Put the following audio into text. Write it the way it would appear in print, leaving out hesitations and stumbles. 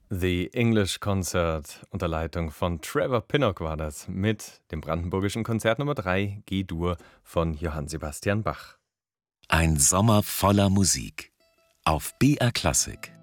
The English Concert unter Leitung von Trevor Pinnock war das mit dem Brandenburgischen Konzert Nummer 3 G-Dur von Johann Sebastian Bach. Ein Sommer voller Musik auf BR Klassik.